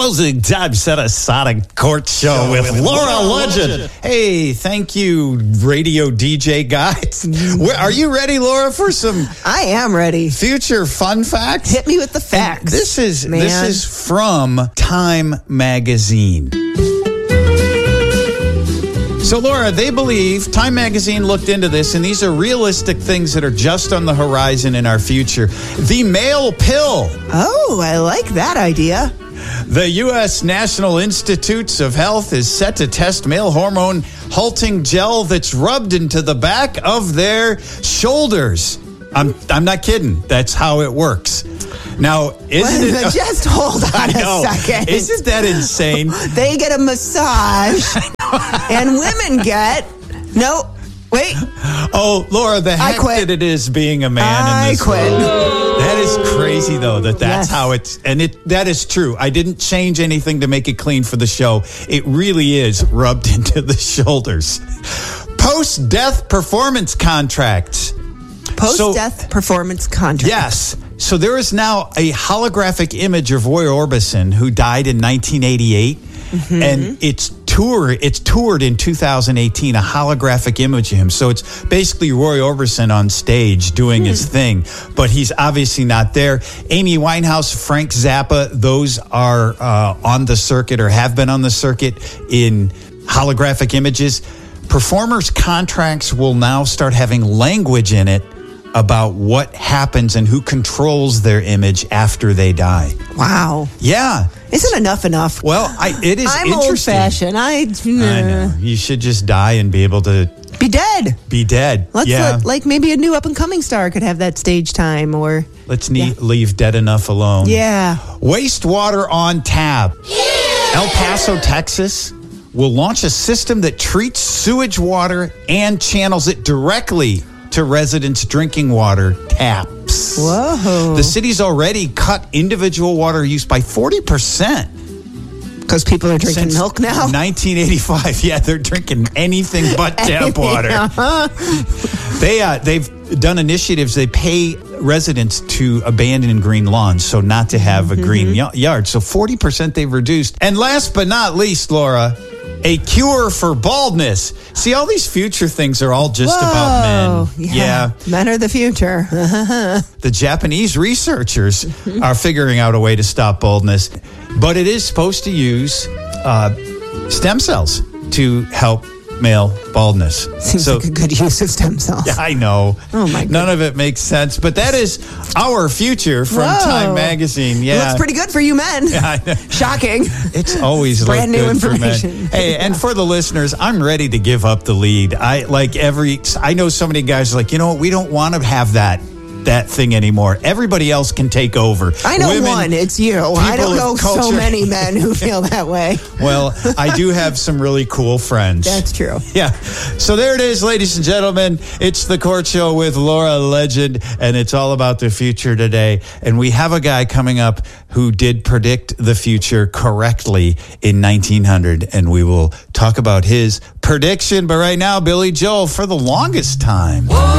Closing time set aside a court show with Laura Legend. Hey, thank you, radio DJ guys. Are you ready, Laura, for some? I am ready. Future fun facts? Hit me with the facts. And this is from Time Magazine. So, Laura, they believe, Time Magazine looked into this, and these are realistic things that are just on the horizon in our future. The male pill. Oh, I like that idea. The U.S. National Institutes of Health is set to test male hormone halting gel that's rubbed into the back of their shoulders. I'm not kidding. That's how it works. Now, isn't it? Just hold on a second. Isn't that insane? They get a massage, and women get wait. Oh, Laura, the heck that it is being a man in this quit. world. That is crazy, though. That's how it's, and that is true. I didn't change anything to make it clean for the show. It really is rubbed into the shoulders. Post-death performance contracts. Post-death performance contract. Yes. So there is now a holographic image of Roy Orbison, who died in 1988, and it's toured in 2018, a holographic image of him. So it's basically Roy Orbison on stage doing his thing, but he's obviously not there. Amy Winehouse, Frank Zappa, those are on the circuit or have been on the circuit in holographic images. Performers' contracts will now start having language in it about what happens and who controls their image after they die. Wow. Yeah. Isn't enough? Well, it is I'm interesting. old-fashioned. I know. You should just die and be able to... Be dead. Let's like maybe a new up-and-coming star could have that stage time, or... Let's leave dead enough alone. Yeah. Wastewater on tap. Yeah. El Paso, Texas will launch a system that treats sewage water and channels it directly to residents' drinking water taps. Whoa. The city's already cut individual water use by 40%. Because people are drinking milk now? 1985. Yeah, they're drinking anything but tap water. They've done initiatives. They pay residents to abandon green lawns, so not to have a green yard. So 40% they've reduced. And last but not least, Laura, a cure for baldness. See, all these future things are all just about men. Yeah. Men are the future. The Japanese researchers are figuring out a way to stop baldness, but it is supposed to use stem cells to help male baldness. Seems like a good use of stem cells. Yeah, I know. Oh my God. None of it makes sense, but that is our future from Time Magazine. Yeah. Looks pretty good for you men. Yeah, shocking. It's always brand new good information. For men. Hey, and for the listeners, I'm ready to give up the lead. I know so many guys are like, you know what, we don't want to have that thing anymore. Everybody else can take over. I know one. It's you. I don't know so many men who feel that way. Well, I do have some really cool friends. That's true. Yeah. So there it is, ladies and gentlemen. It's the Court Show with Laura Legend, and it's all about the future today. And we have a guy coming up who did predict the future correctly in 1900, and we will talk about his prediction. But right now, Billy Joel for the longest time.